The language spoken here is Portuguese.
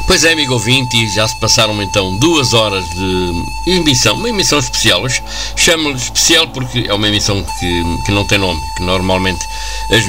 Pois é, amigo ouvinte, e já se passaram então 2 horas de emissão, uma emissão especial. Eu chamo-lhe especial porque é uma emissão que não tem nome, que normalmente as